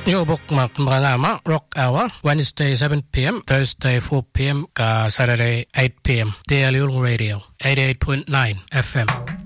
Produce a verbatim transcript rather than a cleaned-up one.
Yo bookmark mga ama Rock Hour Wednesday seven p.m. Thursday four p.m. ka Saturday eight p.m. Daily Radio eighty-eight point nine F M.